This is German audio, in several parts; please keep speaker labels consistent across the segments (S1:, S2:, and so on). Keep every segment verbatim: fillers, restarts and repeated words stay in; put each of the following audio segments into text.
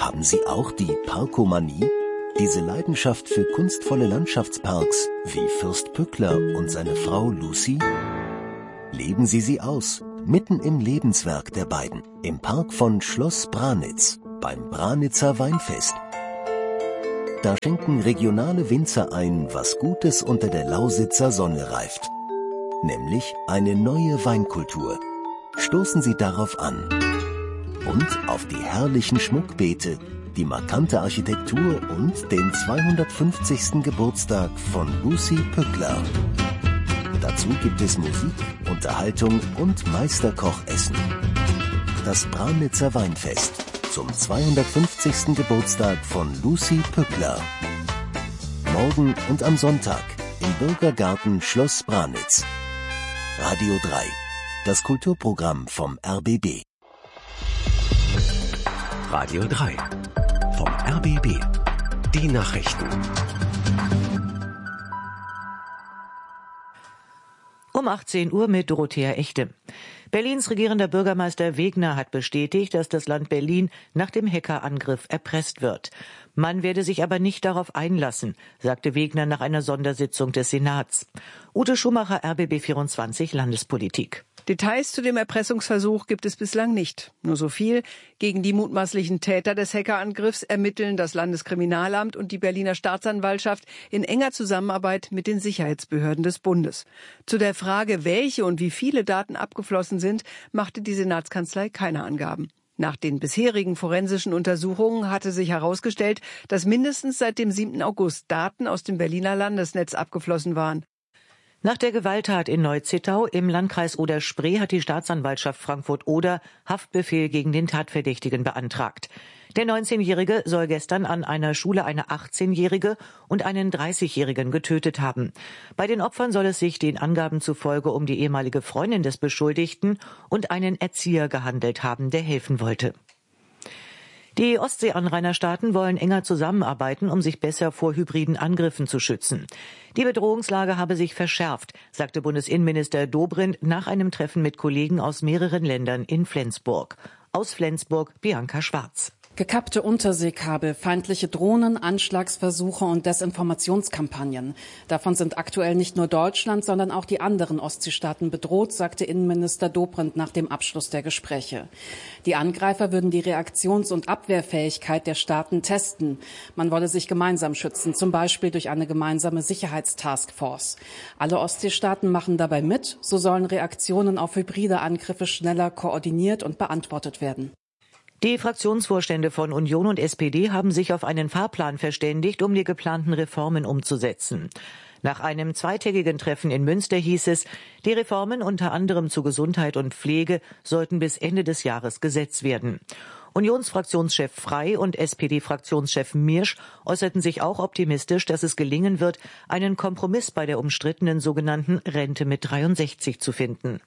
S1: Haben Sie auch die Parkomanie? Diese Leidenschaft für kunstvolle Landschaftsparks wie Fürst Pückler und seine Frau Lucy? Leben Sie sie aus, mitten im Lebenswerk der beiden, im Park von Schloss Branitz, beim Branitzer Weinfest. Da schenken regionale Winzer ein, was Gutes unter der Lausitzer Sonne reift. Nämlich eine neue Weinkultur. Stoßen Sie darauf an. Und auf die herrlichen Schmuckbeete, die markante Architektur und den zweihundertfünfzigsten Geburtstag von Lucy Pückler. Dazu gibt es Musik, Unterhaltung und Meisterkochessen. Das Branitzer Weinfest zum zweihundertfünfzigsten Geburtstag von Lucy Pückler. Morgen und am Sonntag im Bürgergarten Schloss Branitz. Radio drei, das Kulturprogramm vom R B B.
S2: Radio drei, vom R B B. Die Nachrichten.
S3: Um achtzehn Uhr mit Dorothea Echte. Berlins regierender Bürgermeister Wegner hat bestätigt, dass das Land Berlin nach dem Hackerangriff erpresst wird. Man werde sich aber nicht darauf einlassen, sagte Wegner nach einer Sondersitzung des Senats. Ute Schumacher, R B B vierundzwanzig, Landespolitik.
S4: Details zu dem Erpressungsversuch gibt es bislang nicht. Nur so viel: Gegen die mutmaßlichen Täter des Hackerangriffs ermitteln das Landeskriminalamt und die Berliner Staatsanwaltschaft in enger Zusammenarbeit mit den Sicherheitsbehörden des Bundes. Zu der Frage, welche und wie viele Daten abgeflossen sind, machte die Senatskanzlei keine Angaben. Nach den bisherigen forensischen Untersuchungen hatte sich herausgestellt, dass mindestens seit dem siebten August Daten aus dem Berliner Landesnetz abgeflossen waren.
S3: Nach der Gewalttat in Neu-Zittau im Landkreis Oder-Spree hat die Staatsanwaltschaft Frankfurt-Oder Haftbefehl gegen den Tatverdächtigen beantragt. Der neunzehnjährige soll gestern an einer Schule eine achtzehnjährige und einen dreißigjährigen getötet haben. Bei den Opfern soll es sich den Angaben zufolge um die ehemalige Freundin des Beschuldigten und einen Erzieher gehandelt haben, der helfen wollte. Die Ostsee-Anrainerstaaten wollen enger zusammenarbeiten, um sich besser vor hybriden Angriffen zu schützen. Die Bedrohungslage habe sich verschärft, sagte Bundesinnenminister Dobrindt nach einem Treffen mit Kollegen aus mehreren Ländern in Flensburg. Aus Flensburg Bianca Schwarz.
S5: Gekappte Unterseekabel, feindliche Drohnen, Anschlagsversuche und Desinformationskampagnen. Davon sind aktuell nicht nur Deutschland, sondern auch die anderen Ostseestaaten bedroht, sagte Innenminister Dobrindt nach dem Abschluss der Gespräche. Die Angreifer würden die Reaktions- und Abwehrfähigkeit der Staaten testen. Man wolle sich gemeinsam schützen, zum Beispiel durch eine gemeinsame Sicherheitstaskforce. Alle Ostseestaaten machen dabei mit, so sollen Reaktionen auf hybride Angriffe schneller koordiniert und beantwortet werden.
S3: Die Fraktionsvorstände von Union und S P D haben sich auf einen Fahrplan verständigt, um die geplanten Reformen umzusetzen. Nach einem zweitägigen Treffen in Münster hieß es, die Reformen unter anderem zu Gesundheit und Pflege sollten bis Ende des Jahres Gesetz werden. Unionsfraktionschef Frey und S P D-Fraktionschef Mirsch äußerten sich auch optimistisch, dass es gelingen wird, einen Kompromiss bei der umstrittenen sogenannten Rente mit dreiundsechzig zu finden.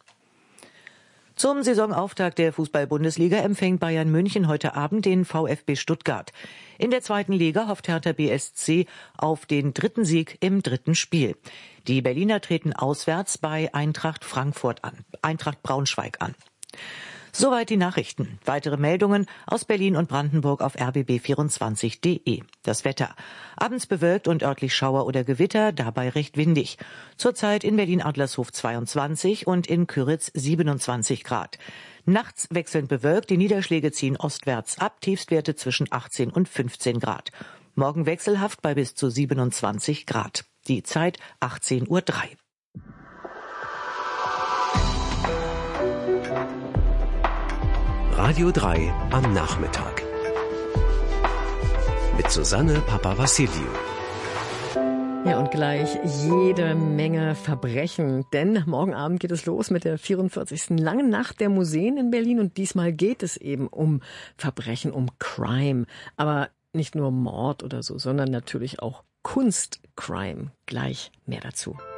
S3: Zum Saisonauftakt der Fußball-Bundesliga empfängt Bayern München heute Abend den VfB Stuttgart. In der zweiten Liga hofft Hertha B S C auf den dritten Sieg im dritten Spiel. Die Berliner treten auswärts bei Eintracht Frankfurt an, Eintracht Braunschweig an. Soweit die Nachrichten. Weitere Meldungen aus Berlin und Brandenburg auf r b b vierundzwanzig punkt d e. Das Wetter. Abends bewölkt und örtlich Schauer oder Gewitter, dabei recht windig. Zurzeit in Berlin-Adlershof zweiundzwanzig und in Kyritz siebenundzwanzig Grad. Nachts wechselnd bewölkt, die Niederschläge ziehen ostwärts ab, Tiefstwerte zwischen achtzehn und fünfzehn Grad. Morgen wechselhaft bei bis zu siebenundzwanzig Grad. Die Zeit achtzehn Uhr drei.
S2: Radio drei am Nachmittag. Mit Susanne Papavassiliou.
S6: Ja, und gleich jede Menge Verbrechen, denn morgen Abend geht es los mit der vierundvierzigsten Langen Nacht der Museen in Berlin und diesmal geht es eben um Verbrechen, um Crime, aber nicht nur Mord oder so, sondern natürlich auch Kunstcrime. Gleich mehr dazu.